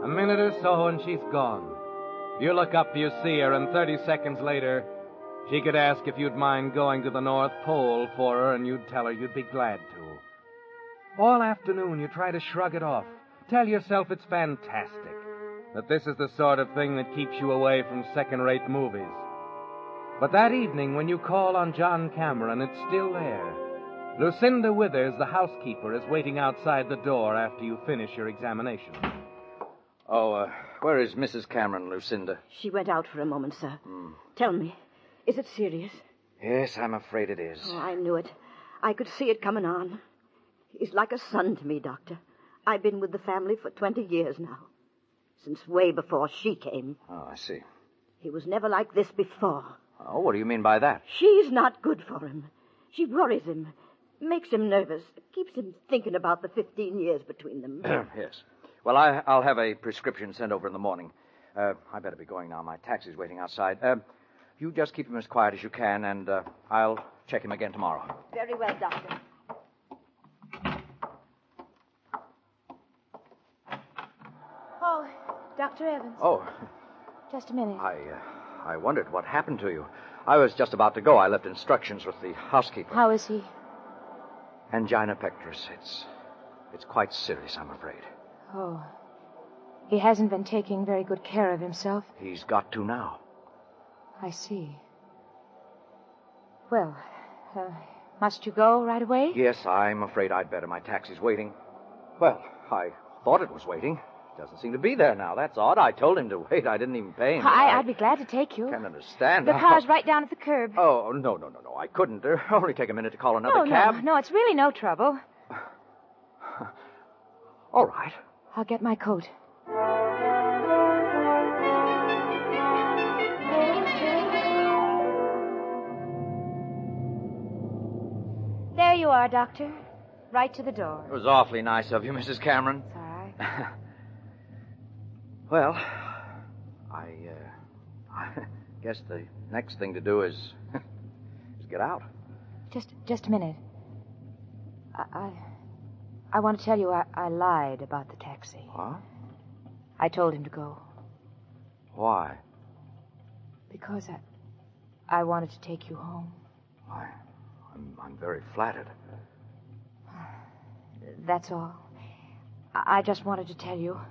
A minute or so and she's gone. You look up, you see her, and 30 seconds later, she could ask if you'd mind going to the North Pole for her, and you'd tell her you'd be glad to. All afternoon, you try to shrug it off. Tell yourself it's fantastic, that this is the sort of thing that keeps you away from second-rate movies. But that evening, when you call on John Cameron, it's still there. Lucinda Withers, the housekeeper, is waiting outside the door after you finish your examination. Oh, where is Mrs. Cameron, Lucinda? She went out for a moment, sir. Tell me, is it serious? Yes, I'm afraid it is. Oh, I knew it. I could see it coming on. He's like a son to me, Doctor. I've been with the family for 20 years now. Since way before she came. Oh, I see. He was never like this before. Oh, what do you mean by that? She's not good for him. She worries him, makes him nervous, keeps him thinking about the 15 years between them. Yes. Well, I'll have a prescription sent over in the morning. I better be going now. My taxi's waiting outside. You just keep him as quiet as you can, and I'll check him again tomorrow. Very well, Doctor. Oh, Dr. Evans. Oh. Just a minute. I wondered what happened to you. I was just about to go. I left instructions with the housekeeper. How is he? Angina pectoris. It's quite serious, I'm afraid. Oh. He hasn't been taking very good care of himself. He's got to now. I see. Well, must you go right away? Yes, I'm afraid I'd better. My taxi's waiting. Well, I thought it was waiting. It doesn't seem to be there now. That's odd. I told him to wait. I didn't even pay him. I'd be glad to take you. I can't understand. The car's right down at the curb. Oh, no. I couldn't. It'll only take a minute to call another cab. No, it's really no trouble. All right. I'll get my coat. There you are, Doctor. Right to the door. It was awfully nice of you, Mrs. Cameron. It's all right. Well, I guess the next thing to do is get out. Just a minute. I want to tell you I lied about the taxi. What? I told him to go. Why? Because I wanted to take you home. Why? I'm very flattered. That's all. I just wanted to tell you.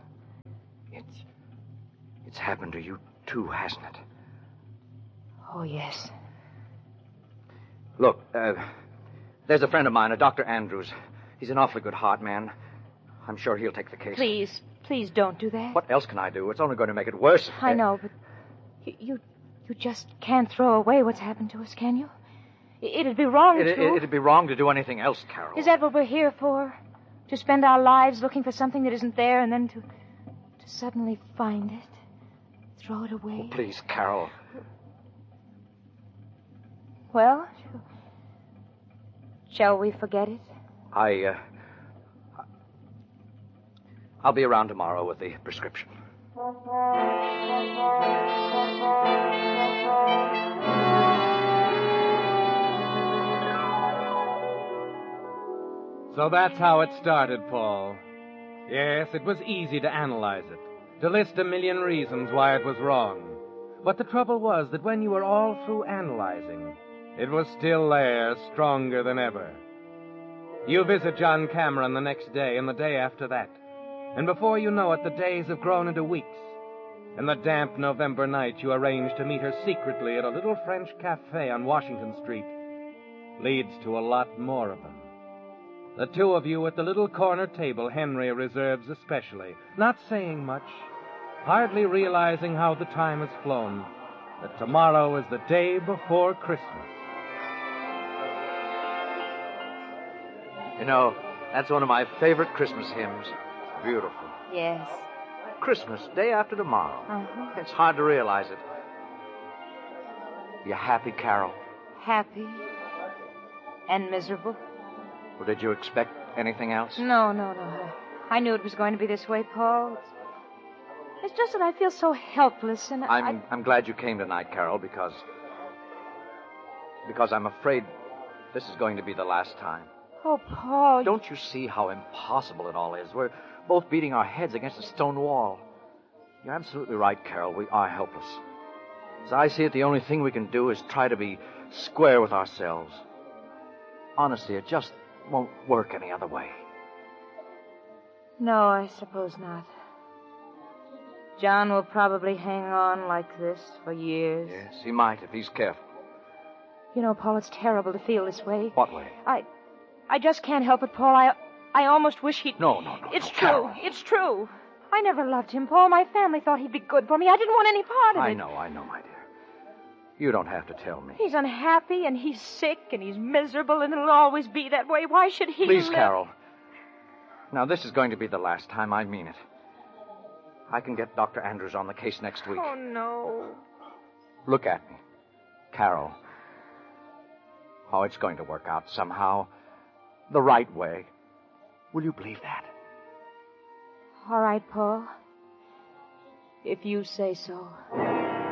It's happened to you too, hasn't it? Oh, yes. Look, there's a friend of mine, a Dr. Andrews. He's an awfully good heart man. I'm sure he'll take the case. Please don't do that. What else can I do? It's only going to make it worse. I know, but you just can't throw away what's happened to us, can you? It'd be wrong to. It'd be wrong to do anything else, Carol. Is that what we're here for? To spend our lives looking for something that isn't there and then to suddenly find it? Throw it away? Oh, please, Carol. Well, shall we forget it? I'll be around tomorrow with the prescription. So that's how it started, Paul. Yes, it was easy to analyze it, to list a million reasons why it was wrong. But the trouble was that when you were all through analyzing, it was still there, stronger than ever. You visit John Cameron the next day and the day after that. And before you know it, the days have grown into weeks. And the damp November night you arrange to meet her secretly at a little French cafe on Washington Street leads to a lot more of them. The two of you at the little corner table Henry reserves especially, not saying much, hardly realizing how the time has flown, that tomorrow is the day before Christmas. You know, that's one of my favorite Christmas hymns. Beautiful. Yes. Christmas, day after tomorrow. Uh-huh. It's hard to realize it. You happy, Carol? Happy and miserable. Well, did you expect anything else? No. I knew it was going to be this way, Paul. It's just that I feel so helpless, and I'm glad you came tonight, Carol, because I'm afraid this is going to be the last time. Oh, Paul. Don't you see how impossible it all is? We're both beating our heads against a stone wall. You're absolutely right, Carol. We are helpless. As I see it, the only thing we can do is try to be square with ourselves. Honestly, it just won't work any other way. No, I suppose not. John will probably hang on like this for years. Yes, he might if he's careful. You know, Paul, it's terrible to feel this way. What way? I just can't help it, Paul. I almost wish he'd... No. It's no, true. Carol. It's true. I never loved him, Paul. My family thought he'd be good for me. I didn't want any part of it. I know, my dear. You don't have to tell me. He's unhappy, and he's sick, and he's miserable, and it'll always be that way. Why should he Please, live? Carol. Now, this is going to be the last time. I mean it. I can get Dr. Andrews on the case next week. Oh, no. Look at me. Carol. Oh, it's going to work out somehow. The right way. Will you believe that? All right, Paul. If you say so.